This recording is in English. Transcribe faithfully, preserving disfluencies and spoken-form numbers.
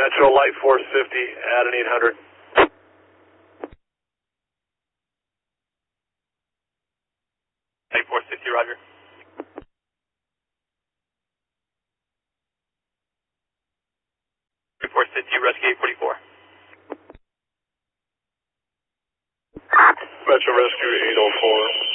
Metro Light Force fifty, add an eight hundred. Light Force fifty, roger. Light Force fifty, rescue eight forty-four. Metro Rescue eight oh four.